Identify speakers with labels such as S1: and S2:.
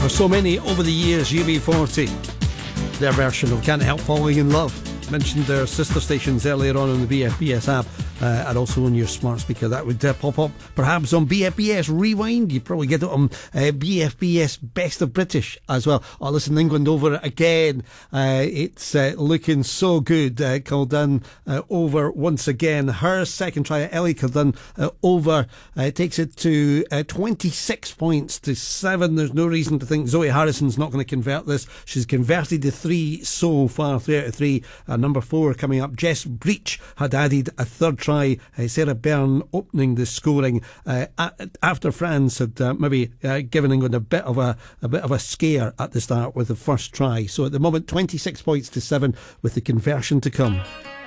S1: for so many over the years. UB40, their version of Can't Help Falling in Love. Mentioned their sister stations earlier on the BFBS app, and also on your smart speaker. That would pop up perhaps on BFBS Rewind. You probably get it on BFBS Best of British as well. Oh, listen, England over again. It's looking so good. Kildun over once again. Her second try, Ellie Kildun, over takes it to 26 points to 7. There's no reason to think Zoe Harrison's not going to convert this. She's converted to 3 so far, 3 out of 3. Number 4 coming up. Jess Breach had added a third try. Sarah Byrne opening the scoring after France had maybe given England a bit of a scare at the start with the first try. So at the moment, 26 points to 7 with the conversion to come.